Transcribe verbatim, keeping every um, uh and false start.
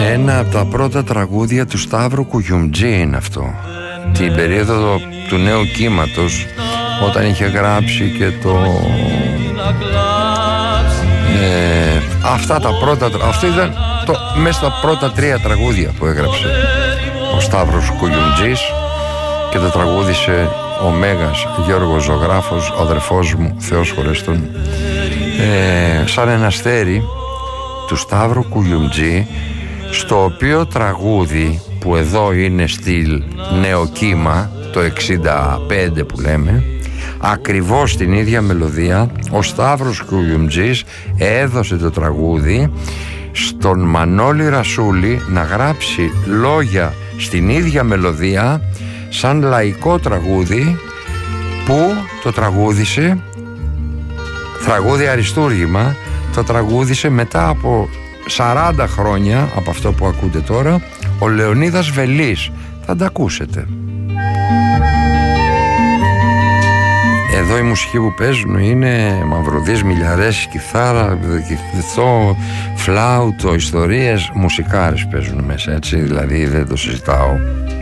Ένα από τα πρώτα τραγούδια του Σταύρου Κουγιουμτζή είναι αυτό. Την περίοδο του νέου κύματος, όταν είχε γράψει και το... Ε, αυτά τα πρώτα... Αυτό ήταν το, μέσα στα πρώτα τρία τραγούδια που έγραψε ο Σταύρος Κουγιουμτζής, και το τραγούδισε ο Μέγας Γιώργος Ζωγράφος, ο αδερφός μου, Θεός χωρέστον. Ε, σαν ένα αστέρι του Σταύρου Κουγιουμτζή, στο οποίο τραγούδι, που εδώ είναι στυλ νεοκύμα, το εξήντα πέντε που λέμε, ακριβώς την ίδια μελωδία, ο Σταύρος Κουγιουμτζής έδωσε το τραγούδι στον Μανώλη Ρασούλη να γράψει λόγια στην ίδια μελωδία σαν λαϊκό τραγούδι, που το τραγούδισε, τραγούδι αριστούργημα, το τραγούδισε μετά από σαράντα χρόνια από αυτό που ακούτε τώρα, ο Λεωνίδας Βελής. Θα τα ακούσετε. Εδώ η μουσική που παίζουν είναι Μαυροδής, Μιλιαρές, κιθάρα, κιθό, φλάουτο, ιστορίες, μουσικάρες παίζουν μέσα, έτσι, δηλαδή δεν το συζητάω.